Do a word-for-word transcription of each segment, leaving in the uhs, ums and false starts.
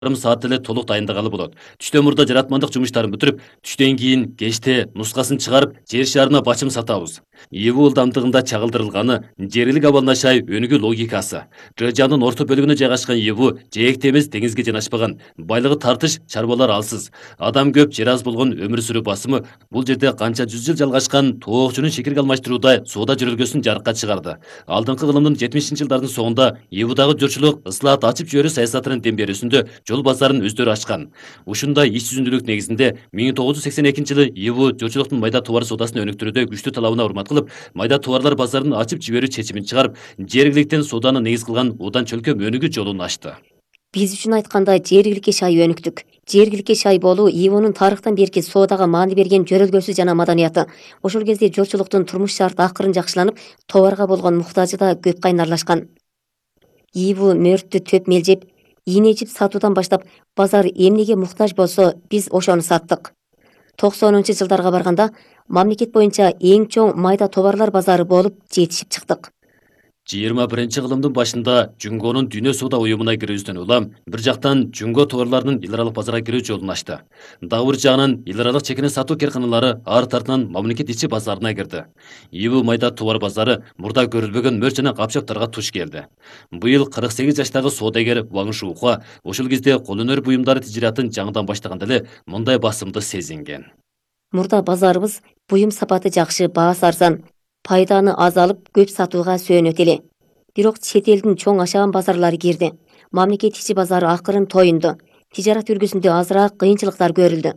жарым саат эле толук дайындагалы болот. Түштөн мурда жаратмандык жумуштарын бүтүрүп, түштөн кийин кечте нускасын чыгарып, жер шарына бачым сатабыз. ИБУ ылдамдыгында чагылдырылганы жергилик абалына шай өнүгүү логикасы. Жыжандын орто бөлүгүнө жайгашкан ИБУ жээкте эмес, деңизге жанашпаган, байлыгы тартыш, чарбалар алсыз. Адам көп, жер аз болгон өмүр сүрүү басымы бул жерде канча жүз жыл жалгашкан тоокчунун шекерге алмаштырууда соода жүрөлгөсүн жарыкка чыгарды. Алдыңкы кылымдын жетимишинчи жылдардын соңунда ИБУдагы журтчулук ыслаат ачып жиберүү саясатынын дем берүүсүндө жол базарын өздөрү ачкан. Ушундай иш жүзүндүүлүк негизинде миң тогуз жүз сексен экинчи жылы ИБУ журтчулуктун майда товар соодасын өнүктүрүүдө күчтүү талабына урмат кылып, майда товарлар базарын ачып жиберүү чечимин чыгарып, жергиликтен сооданы негиз кылган удан чөлкөм өнүгүү жолун ачты. Биз үчүн айтканда жергиликке шай өнүктүк. Жергиликке шай болуу ИБУнун тарыхтан берки соодага маани берген жөрөлгөсү жана маданияты. Ошол кезде журтчулуктун турмуш шарты акырын жакшыланып, товарга болгон муктажы да көп кайнарлашкан. ИБУ мөрттү төп мелжеп, ийне жип сатуудан баштап, базар эмнеге муктаж болсо, биз ошону саттык. токсонунчу жылдарга барганда мамлекет боюнча эң чоң майда товарлар базары болуп жетишип чыктык. жыйырма биринчи кылымдын башында Жунгонун Дүйнө соода уюмуна кирүүсүнөн улам бир жактан Жунго товарларынын эл аралык базарга кирүү жолун ачты. Дагы бир жагынан эл аралык чекине сатуу карканалары ар тартынан мамлекет ичи базарына кирди. ИБУ майда товар базары мурда көрүлбөгөн мөр жана капчактарга туш келди. Быйыл кырк сегиз жаштагы соодагер Ваң Шухуа ошол кезде кол өнөр буюмдары тижиратын жаңыдан баштаганда эле мындай басымды сезинген. Мурда базарыбыз буюм сапаты жакшы, баасы арзан, пайданы аз алып көп сатууга сөөнөт эле. Бирок чет элдин чоң ашаган базарлары кирди. Мамлекет ичи базары акырын тоюнду. Тижарат үргүсүндө азыраак кыйынчылыктар көрүлдү.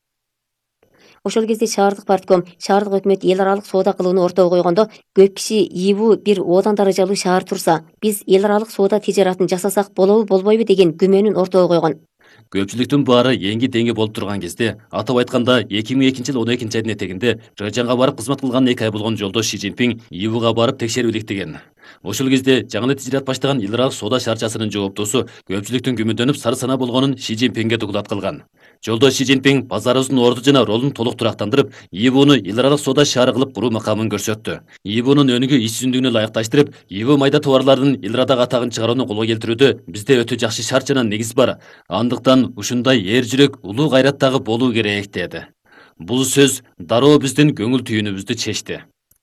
Ошол кезде шаардык партком, шаардык өкмөт эл аралык соода кылууну ортого койгондо, көп киши ИБУ бир одан даражалуу шаар турса, биз эл аралык соода тижаратын жасасак болобу болбойбу деген күмөнүн ортого койгон. Көпчүлүктүн баары эңги теңги болуп турган кезде, атап айтканда эки миң экинчи жылы он экинчи айдын этегинде Жыжанга барып кызмат кылган эки ай болгон жолдош Ши Цзиньпин ИБУга барып текшерип иликтеген. Ошол кезде жаңы тижарат баштаган эл аралык соода шаарчасынын жооптосу көпчүлүктүн күмөндөнүп сары сана болгонун Ши Цзиньпинге дугулат кылган. Жолдош Ши Цзиньпин базарыбыздын орду жана ролун толук турактандырып, ИБУну эл аралык соода шаары кылып куруу макамын көрсөттү. ИБУнун өнүгүү иш жүзүндүгүнө ылайыкташтырып, ИБУ майда товарлардын эл арадагы атагын чыгарууну колго келтирүүдө бизде өтө жакшы шарт жана негиз бар. Андыктан ушундай эр жүрөк, улуу кайраттагы болуу керек деди. Бул сөз дароо биздин көңүл түйүнүбүздү чечти.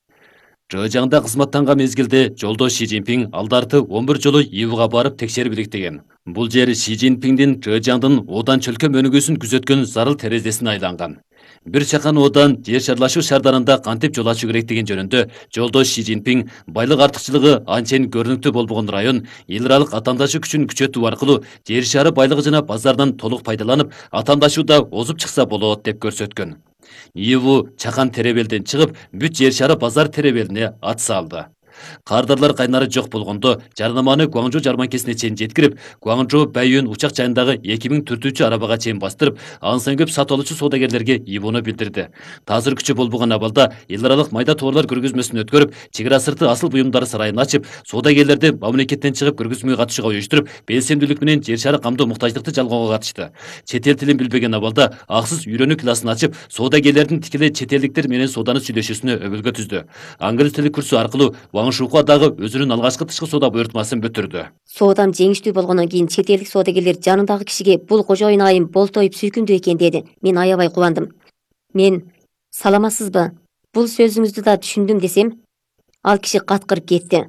Жыжаңда кызматтанган мезгилде жолдош Ши Цзиньпин алдарты он бир жолу ИБУга барып текшерип иликтеген. Бул жер Ши Цзиньпиндин Жыжаңдын одан чөлкөм өнүгүүсүн күзөткөн зарыл терезесине айланган. Бир чакан одан жер шарлашуу шардарында кантип жол ачуу керек деген жөнүндө жолдош Ши Цзиньпин байлык артыкчылыгы анчейин көрүнүктүү болбогон район эл аралык атаандашуу күчүн күчөтүү аркылуу жер шары байлыгы жана базардан толук пайдаланып, атаандашууда озуп чыкса болот деп көрсөткөн. ИБУ чакан теребелден чыгып, бүт жер шары базар теребелине ат салды. Кардарлар кайнары жок болгондо жарнаманы Гуаңжу жарманкесине чейин жеткирип, Гуаңжу Бәйюн учак жайындагы эки миң түртүүчү арабага чейин бастырып, ансан көп сатып алуучу соодагерлерге ИБУну билдирди. Таазыр күчү болбогон абалда эл аралык майда товарлар көргөзмөсүн өткөрүп, чек ара сырты асыл буюмдар сарайын ачып, соодагерлерди мамлекеттен чыгып көргөзмөгө катышууга уюштуруп, белсемдүүлүк менен жер шары камдоо муктаждыкты жалгоого катышты. Чет эл тилин билбеген абалда аксыз үйрөнүү классын ачып, соодагерлердин тикелей чет элдиктер менен сооданы сүйлөшүүсүнө өбөлгө түздү. Англис тили курсу аркылуу Ваң Шухуа дагы өзүнүн алгачкы тышкы соода буйртмасын бүтүрдү. Соодам жеңиштүү болгондон кийин чет элдик соодагерлер жанындагы кишиге бул кожоюн айым болтоюп сүйкүмдүү экен деди. Мен аябай кубандым. Мен саламатсызбы? Бул сөзүңүздү да түшүндүм десем, ал киши каткырып кетти.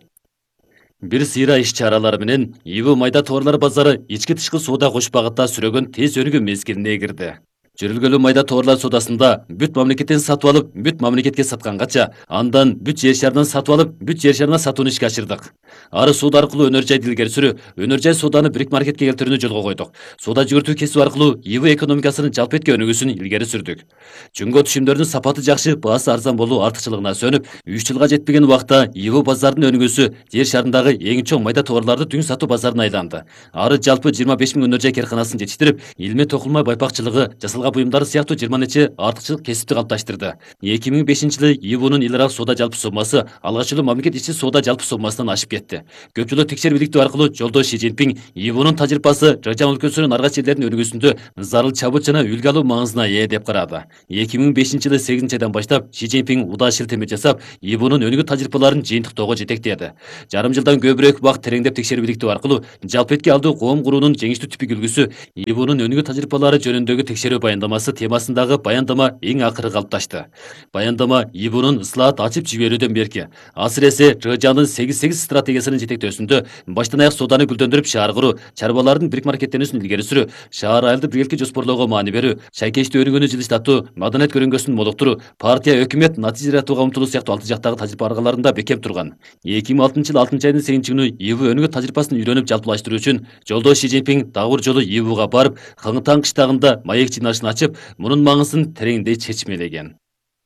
Бир сыйра иш чаралары менен ИБУ майда товарлар базары ички тышкы соода кош багытта сүрөгөн тез өнүгүү мезгилине кирди. Жүрүлгөлүү майда товарлар соодасында бүт мамлекеттен сатып алып, бүт мамлекетке саткангача, андан бүт жер шарынан сатып алып, бүт жер шарына сатууну ишке ашырдык. Ары соода аркылуу өнөр жайды илгери сүрүү, өнөр жай сооданы бирик маркетке келтирүүнү жолго койдук. Соода жүгүртүү кесип аркылуу ИБУ экономикасынын жалпы этке өнүгүүсүн илгери сүрдүк. Жөнгө түшүмдөрдүн сапаты жакшы, баасы арзан болуу артыкчылыгына сөнүп, үч жылга жетпеген убакта ИБУ базарынын өнүгүүсү жер шарындагы эң чоң майда товарларды түн сатуу базарына айланды. Ары жалпы жыйырма беш миң өнөр жай карканасын жетиштирип, илме токулма байпакчылыгы жасалган талғап бұйымдары сияқты жыйырма нече артықшылық кесіпті қалыпташтырды. эки миң бешинчи жылы И В О'нун эл аралык соода жалпы соммасы алгач эле мамлекет ичи соода жалпы соммасынан ашып кетти. Көпчүлүк текшерүү иликтөө аркылуу жолдош Си Цзиньпин И В О'нун тажрыйбасы Жыжаң өлкөсүнүн арга жерлердин өнүгүүсүндө зарыл чабыт жана үлгү алуу маңызына ээ деп карады. эки миң бешинчи жылы сегизинчи айдан баштап Си Цзиньпин удаа шилтеме жасап И В О'нун өнүгүү тажрыйбаларын жыйынтыктоого жетектеди. Жарым жылдан көбүрөөк убакыт тереңдеп текшерүү иликтөө аркылуу жалпы этки алдуу коом куруунун жеңиштүү типик үлгүсү И В О'нун өнүгүү тажрыйбалары жөнүндөгү текшерүү баяндамасы темасындагы баяндама эң акыры калыпташты. Баяндама И В О'нун ыслаат ачып жиберүүдөн берки, асыресе Жыжаңдын сегиз сегиз стратегиясынын жетектөөсүндө баштан аяк сооданы гүлдөндүрүп шаар куруу, чарбалардын бирик маркеттенүүсүн илгери сүрүү, шаар айылды биргеликке жоспорлоого маани берүү, шайкечти өнүгүүнү жылыштатуу, маданият көрүнгөсүн молуктуруу, партия өкмөт натыйжа жаратууга умтулуу сыяктуу алты жактагы тажрыйба аргаларында бекем турган. эки миң алтынчы жылы алтынчы айдын сегизинчи күнү И В өнүгүү тажрыйбасын үйрөнүп жалпылаштыруу үчүн жолдош Си Цзиньпин дагы бир жолу И Вга барып, Хыңтаң кыштагында маек жыйналышын ачып, мунун маңызын тереңдей чечмелеген.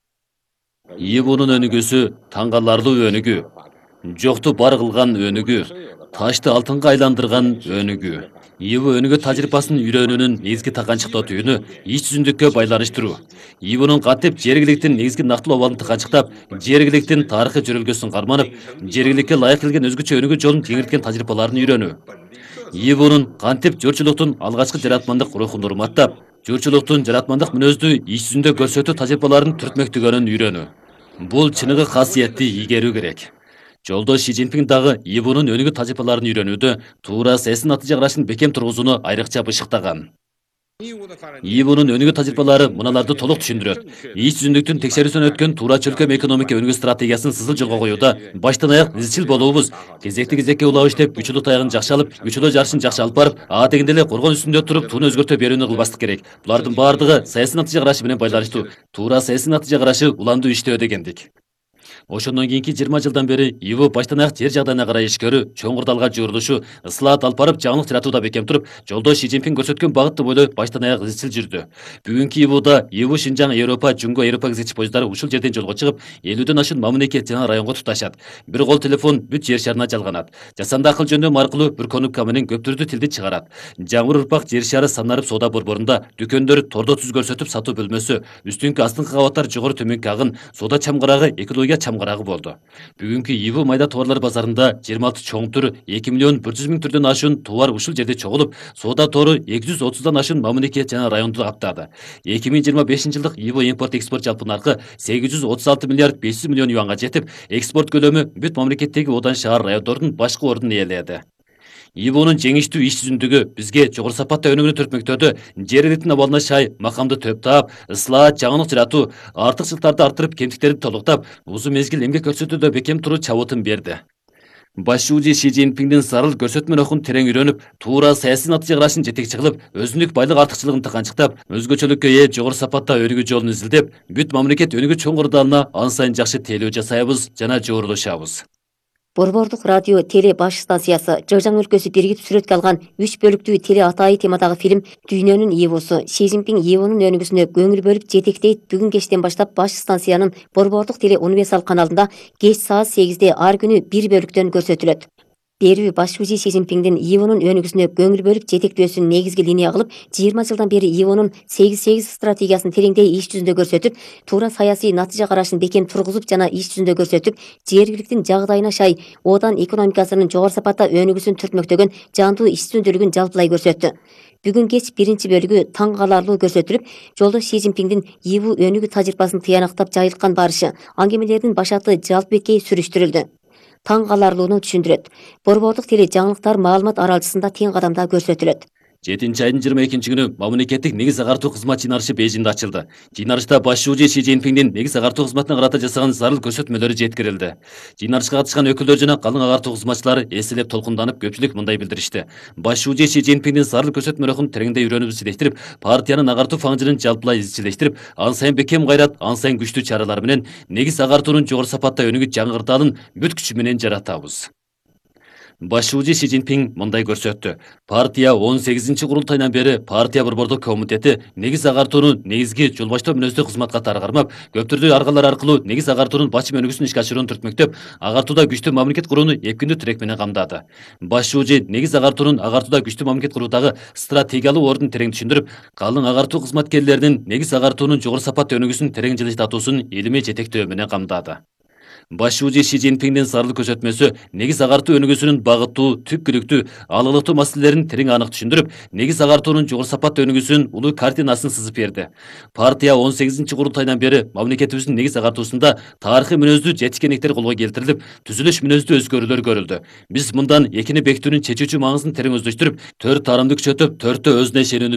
И В'нун өнүгүүсү таң каларлуу өнүгүү, жокту бар кылган өнүгүү, ташты алтынга айландырган өнүгүү. И В өнүгүү тажрыйбасын үйрөнүүнүн негизги таканчыктоо түйүнү ич жүзүндүккө байланыштыруу. И В'нун кантип жергиликтин негизги нактылуу абалын тыканчыктап, жергиликтин тарыхый жөрөлгөсүн карманып, жергиликке ылайык келген өзгөчө өнүгүү жолун кеңирткен тажрыйбаларын үйрөнүү. И В'нун кантип журчулуктун алгачкы жаратмандык рухун урматтап, журчулуктун жаратмандык мүнөздү ич жүзүндө көрсөтүү тажрыйбаларын түртмөктөгөнүн үйрөнүү. Бул чыныгы касиетти игерүү керек. Жолдош Си Цзиньпин дагы И В'нун өнүгүү тажрыйбаларын үйрөнүүдө туура саясий натыйжа карашын бекем тургузууну айрыкча бышыктаган. И В'нун өнүгүү тажрыйбалары муналарды толук түшүндүрөт. Ич жүзүндүктүн текшерүүсүнөн өткөн туура чөлкөм экономика өнүгүү стратегиясын сызыл жолго коюуда баштан аяк изчил болуубуз, кезекти кезекке улап иштеп, үч жылдык таягын жакшы алып, үч жыл жарышын жакшы алып барып, а дегенде эле коргон үстүндө туруп тууну өзгөртө берүүнү кылбастык керек. Булардын баардыгы саясий натыйжа карашы менен байланыштуу. Туура саясий натыйжа карашы уламдуу иштөө дегендик. Ошондон кийинки жыйырма жылдан бери И В баштан аяк жер жагдайына карай ишкөрүү, чоң курдалга жуурулушу, ыслаат алып барып, жаңылык жаратууда бекем туруп, жолдош Си Цзиньпин көрсөткөн багытты бойлой баштан аяк изчил жүрдү. Бүгүнкү И Вда И В Шинжаң Европа, Жунго Европа кезекчи поезддары ушул жерден жолго чыгып, элүүдөн ашуун мамлекет жана районго туташат. Бир кол телефон бүт жер шарына жалганат. Жасанды акыл жөндөм аркылуу бир конупка менен көп түрдүү тилди чыгарат. Жаңбыр урпак жер шары санарып соода борборунда, дүкөндөр тордо түз көрсөтүп сатуу бөлмөсү, үстүнкү астыңкы кабаттар жогору төмөнкү агын, соода чамгарагы, экология чамгарагы болду. Бүгүнкү И В майда товарлар базарында жыйырма алты чоң түр, эки миллион бир жүз миң түрдөн ашуун товар ушул жерде чогулуп, соода тору эки жүз отуздан ашуун мамлекет жана районду каптады. эки миң жыйырма бешинчи жылдык И В импорт экспорт жалпы наркы сегиз жүз отуз алты миллиард беш жүз миллион юанга жетип, экспорт көлөмү бүт мамлекеттеги одан шаар райондордун башкы ордун ээледи. И В'нун жеңиштүү иш жүзүндүгү бизге жогору сапатта өнүгүүнү түртмөктөдө жергиликтин абалына шай, макамды төп таап, ыслаат, жаңылык жаратуу, артыкчылыктарды арттырып, кемтиктерди толуктап, узун мезгил эмгек көрсөтүүдө бекем туруу чабытын берди. Башчы Си Цзиньпиндин зарыл көрсөтмө рухун терең үйрөнүп, туура саясий натыйжа карашын жетекчи кылып, өзүндүк байлык артыкчылыгын тыканчыктап, өзгөчөлүккө ээ жогору сапатта өнүгүү жолун изилдеп, бүт мамлекет өнүгүү чоң курдалына ан сайын жакшы тейлөө жасайбыз жана жогорулушабыз. Борбордук радио теле баш станциясы Жыжаң өлкөсү биригип сүрөткө алган үч бөлүктүү теле атайы темадагы фильм Дүйнөнүн И В'су Си Цзиньпин И В'нун өнүгүүсүнө көңүл бөлүп жетектейт. Бүгүн кечтен баштап баш станциянын Борбордук теле универсал каналында кеч саат сегизде ар күнү бир бөлүктөн көрсөтүлөт. Берүү башчы Си Цзиньпиндин И В'нун өнүгүүсүнө көңүл бөлүп жетектөөсүн негизги линия кылып, жыйырма жылдан бери И В'нун сегиз сегиз стратегиясын тереңдей иш жүзүндө көрсөтүп, туура саясий натыйжа карашын бекем тургузуп жана иш жүзүндө көрсөтүп, жергиликтин жагдайына шай, одан экономикасынын жогору сапатта өнүгүүсүн түртмөктөгөн жандуу ишчүнчүлүгүн жалпылай көрсөттү. Бүгүн кеч биринчи бөлүгү таң каларлуу көрсөтүлүп, жолдош Си Цзиньпиндин И В өнүгүү тажрыйбасын тыянактап жайылткан барышы, аңгемелердин башаты жалпы беткей сүрүштүрүлдү. Таң каларлууну түшүндүрөт. Борбордук теле жаңылыктар маалымат аралчысында тең кадамда көрсөтүлөт. жетинчи айдын жыйырма экинчи күнү мамлекеттик негиз агартуу кызмат жыйнарышы Бейжиңде ачылды. Жыйнарышта башчы Си Цзиньпиндин негиз агартуу кызматына карата жасаган зарыл көрсөтмөлөрү жеткирилди. Жыйнарышка катышкан өкүлдөр жана калың агартуу кызматчылары эселеп толкунданып, көпчүлүк мындай билдиришти. Башчы Си Цзиньпиндин зарыл көрсөтмө рухун тереңдей үйрөнүп изилештирип, партиянын агартуу фаңжырын жалпылай изчилештирип, ан сайын бекем кайрат, ан сайын күчтүү чаралар менен негиз агартуунун жогору сапатта өнүгүү жаңгыртаалын бүт күчү менен жаратабыз. Башчыбыжы Си Цзиньпин мындай көрсөттү. Партия он сегизинчи курултайынан бери партия борбордук комитети негиз агартуунун негизги жол баштоо мүнөздүү кызмат катары кармап, көп түрдүү аргалар аркылуу негиз агартуунун бачым өнүгүүсүн ишке ашырууну түртмөктөп, агартууда күчтүү мамлекет курууну эки күндүк тирек менен камдады. Башчыбыжы негиз агартуунун агартууда күчтүү мамлекет куруудагы стратегиялык ордун терең түшүндүрүп, калың агартуу кызматкерлеринин негиз агартуунун жогору сапаттуу өнүгүүсүн терең жылыштатуусун илимий жетектөө менен камдады. Башчыбыжы Си Цзиньпиндин сарыл көрсөтмөсү негиз агартуу өнүгүүсүнүн багыттуу, түпкүлүктүү, алгылыктуу маселелерин терең анык түшүндүрүп, негиз агартуунун жогору сапаттуу өнүгүүсүнүн улуу картинасын сызып берди. Партия он сегизинчи курултайдан бери мамлекетибиздин негиз агартуусунда тарыхый мүнөздүү жетишкендиктер колго келтирилип, түзүлүш мүнөздүү өзгөрүүлөр көрүлдү. Биз мындан экини бекитүүнүн чечүүчү маңызын терең өздөштүрүп, төрт тарамды күчөтүп, төртөө өзүнө ишенүүнү